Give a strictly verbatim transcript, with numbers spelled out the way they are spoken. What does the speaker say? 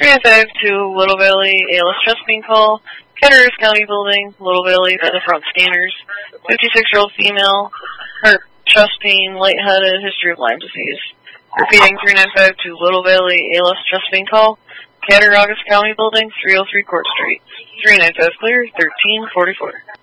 nine five to Little Valley, A L S chest pain call, Cattaraugus County Building, Little Valley, at the front scanners, fifty-six-year-old female, heart, chest pain, lightheaded, history of Lyme disease. Repeating three nine five to Little Valley, A L S chest pain call, Cattaraugus County Building, three oh three Court Street. three nine five clear, thirteen forty-four.